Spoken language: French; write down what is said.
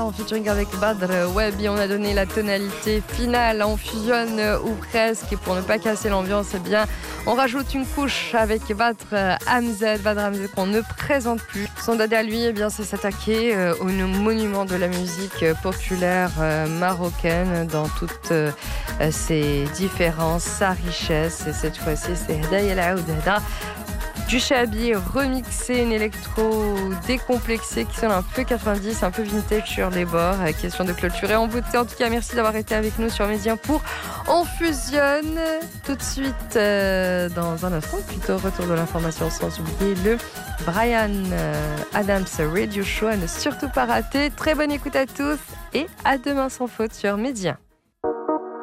en featuring avec Badr Web et on a donné la tonalité finale. On fusionne ou presque et pour ne pas casser l'ambiance, eh bien, on rajoute une couche avec Badr Hamzat qu'on ne présente plus. Son dada à lui, eh bien, c'est s'attaquer au monument de la musique populaire marocaine dans toutes ses différences, sa richesse. Et cette fois-ci, c'est Hedaya El Aoudada. Du Chabi remixé, une électro décomplexée qui sonne un peu 90, un peu vintage sur les bords. Question de clôturer en beauté. En tout cas, merci d'avoir été avec nous sur Média pour On Fusionne. Tout de suite, dans un instant, plutôt retour de l'information sans oublier le Brian Adams Radio Show à ne surtout pas rater. Très bonne écoute à tous et à demain sans faute sur Média.